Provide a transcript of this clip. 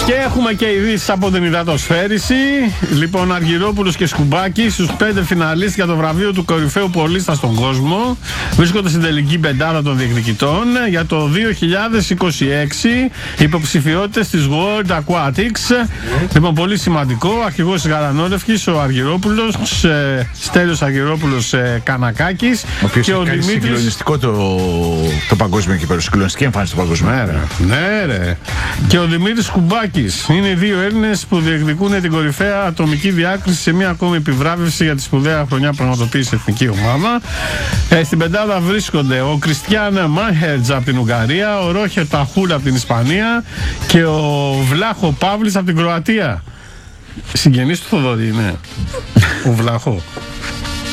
Και έχουμε και ειδήσεις από την υδατοσφαίριση. Λοιπόν, Αργυρόπουλος και Σκουμπάκης, στους 5 φιναλίστ για το βραβείο του κορυφαίου πολίστα στον κόσμο, βρίσκονται στην τελική πεντάδα των διεκδικητών για το 2026. Υποψηφιότητες της World Aquatics. Λοιπόν, πολύ σημαντικό. Αρχηγός της Γαλανόρευκης, ο Αργυρόπουλος, Στέλιος Αργυρόπουλος Κανακάκης. Και ο Δημήτρης. Συγκλονιστικό το παγκόσμιο κύπελλο. Συγκλονιστική εμφάνιση του παγκόσμιου. Ναι, ρε. Και ο Δημήτρης Κουμπάκης. Είναι οι δύο Έλληνες που διεκδικούν την κορυφαία ατομική διάκριση σε μια ακόμη επιβράβευση για τη σπουδαία χρονιά που πραγματοποίησε η εθνική ομάδα. Στην πεντάδα βρίσκονται ο Κριστιάν Μάχερτζ από την Ουγγαρία, ο Ρόχερ Ταχούλ από την Ισπανία και ο Βλάχο Παύλης από την Κροατία. Συγγενής του Θοδωρή είναι ο Βλάχο.